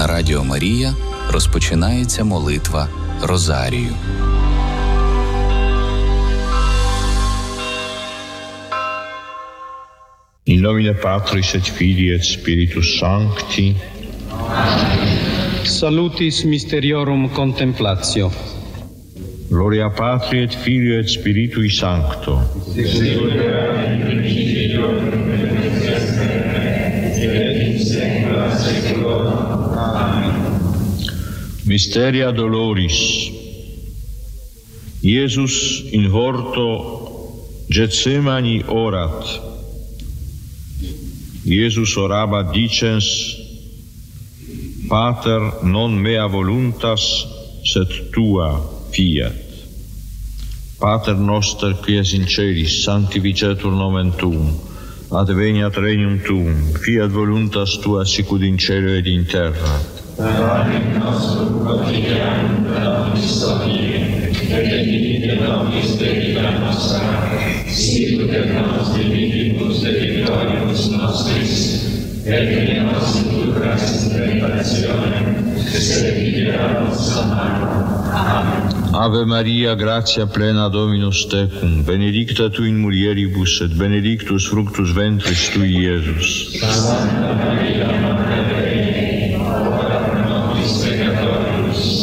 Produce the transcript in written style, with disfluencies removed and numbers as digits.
На Радіо Марія розпочинається молитва Розарію. In nomine Patris et Filii et Spiritus Sancti. Salutis Mysteriorum Contemplatio. Gloria Patri et Filio et Spiritui Sancto. Mysteria Doloris. Iesus in horto Getsemani orat. Iesus orabat dicens: Pater, non mea voluntas, sed tua fiat. Pater noster qui es in celis, sanctificetur nomen tuum, adveniat regnum tuum, fiat voluntas tua sicut in cielo ed in terra. Panem nostrum quotidianum da nobis hodie, et dimitte nobis debita nostra, sicut et nos dimittimus debitoribus nostris, et ne nos inducas in tentationem, sed libera nos a malo. Amen. Ave Maria, gratia plena Dominus tecum, benedicta tu in mulieribus, et benedictus fructus ventris tui, Iesus. Santa Maria, Mater Dei,